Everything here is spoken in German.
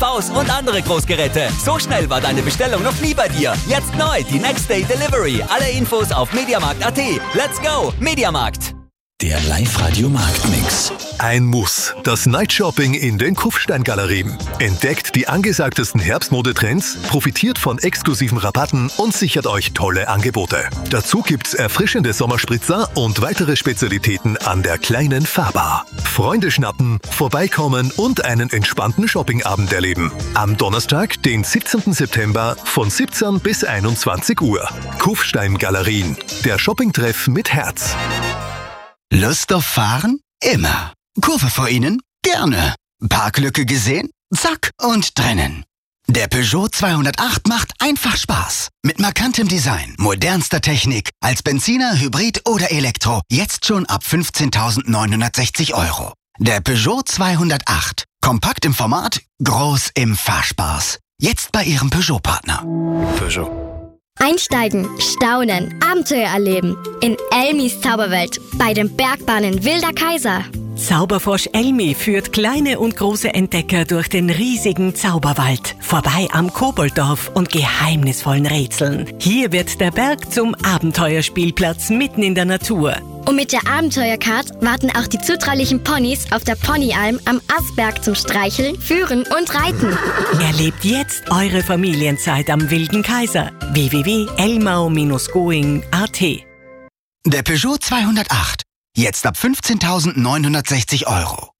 Pause und andere Großgeräte. So schnell war deine Bestellung noch nie bei dir. Jetzt neu, die Next Day Delivery. Alle Infos auf mediamarkt.at. Let's go, Mediamarkt. Der Live-Radio-Marktmix. Ein Muss. Das Night-Shopping in den Kufstein-Galerien. Entdeckt die angesagtesten Herbstmodetrends, profitiert von exklusiven Rabatten und sichert euch tolle Angebote. Dazu gibt's erfrischende Sommerspritzer und weitere Spezialitäten an der kleinen Fahrbar. Freunde schnappen, vorbeikommen und einen entspannten Shoppingabend erleben. Am Donnerstag, den 17. September von 17 bis 21 Uhr. Kufstein-Galerien. Der Shoppingtreff mit Herz. Lust auf Fahren? Immer. Kurve vor Ihnen? Gerne. Parklücke gesehen? Zack und drinnen. Der Peugeot 208 macht einfach Spaß. Mit markantem Design, modernster Technik, als Benziner, Hybrid oder Elektro. Jetzt schon ab 15.960 €. Der Peugeot 208. Kompakt im Format, groß im Fahrspaß. Jetzt bei Ihrem Peugeot-Partner. Peugeot. Einsteigen, staunen, Abenteuer erleben. In Elmis Zauberwelt bei den Bergbahnen Wilder Kaiser. Zauberfrosch Elmi führt kleine und große Entdecker durch den riesigen Zauberwald. Vorbei am Kobolddorf und geheimnisvollen Rätseln. Hier wird der Berg zum Abenteuerspielplatz mitten in der Natur. Und mit der Abenteuercard warten auch die zutraulichen Ponys auf der Ponyalm am Asberg zum Streicheln, Führen und Reiten. Erlebt jetzt eure Familienzeit am Wilden Kaiser. www.elmau-going.at. Der Peugeot 208. Jetzt ab 15.960 €.